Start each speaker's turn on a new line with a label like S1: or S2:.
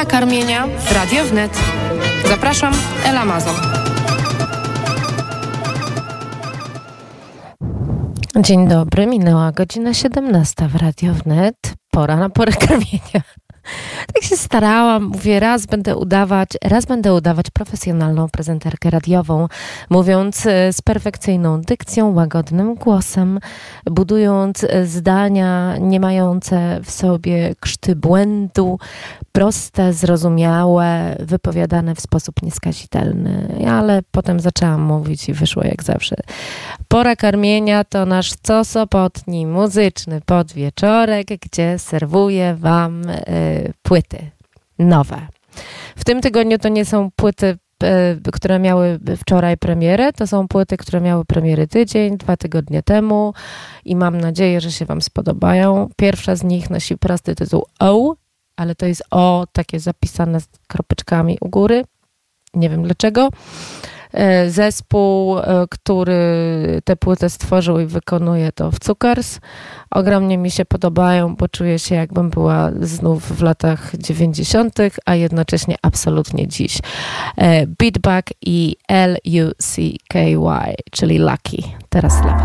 S1: Pora karmienia w Radio Wnet. Zapraszam, Ela Mazon.
S2: Dzień dobry, minęła godzina 17 w Radio Wnet. Pora na porę karmienia. Tak się starałam, mówię, raz będę udawać profesjonalną prezenterkę radiową, mówiąc z perfekcyjną dykcją, łagodnym głosem, budując zdania nie mające w sobie krzty błędu, proste, zrozumiałe, wypowiadane w sposób nieskazitelny. Ale potem zaczęłam mówić i wyszło jak zawsze. Pora karmienia to nasz cosobotni muzyczny podwieczorek, gdzie serwuję wam płyty nowe. W tym tygodniu to nie są płyty, które miały wczoraj premierę, to są płyty, które miały premiery tydzień, 2 tygodnie temu i mam nadzieję, że się wam spodobają. Pierwsza z nich nosi prosty tytuł O, ale to jest O takie zapisane z kropeczkami u góry. Nie wiem dlaczego. Zespół, który tę płytę stworzył i wykonuje, to Cukers. Ogromnie mi się podobają, bo czuję się jakbym była znów w latach 90., a jednocześnie absolutnie dziś. Beatback i Lucky, czyli Lucky. Teraz dla was.